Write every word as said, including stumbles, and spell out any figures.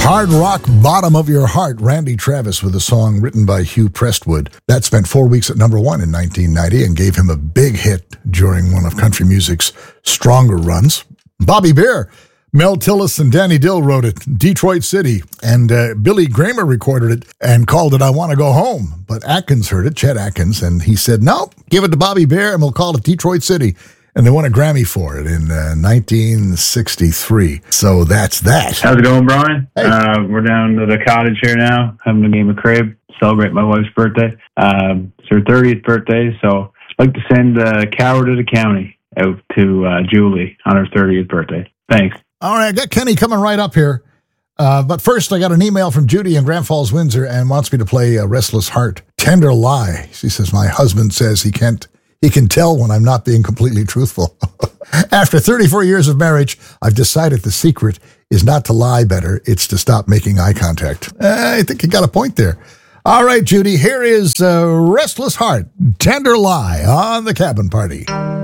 Hard rock, bottom of your heart, Randy Travis with a song written by Hugh Prestwood. That spent four weeks at number one in nineteen ninety and gave him a big hit during one of country music's stronger runs. Bobby Bear, Mel Tillis and Danny Dill wrote it, Detroit City, and uh, Billy Kramer recorded it and called it I Want to Go Home. But Atkins heard it, Chet Atkins, and he said, no, give it to Bobby Bear and we'll call it Detroit City. And they won a Grammy for it in uh, nineteen sixty-three. So that's that. How's it going, Brian? Hey. Uh, we're down to the cottage here now, having a game of crib, celebrate my wife's birthday. Um, it's her thirtieth birthday, so I'd like to send a cow to the county out to uh, Julie on her thirtieth birthday. Thanks. All right, I got Kenny coming right up here. Uh, but first, I got an email from Judy in Grand Falls, Windsor, and wants me to play uh, Restless Heart, Tender Lie. She says, my husband says he can't He can tell when I'm not being completely truthful. After thirty-four years of marriage, I've decided the secret is not to lie better. It's to stop making eye contact. Uh, I think you got a point there. All right, Judy, here is uh, Restless Heart, Tender Lie on the Cabin Party.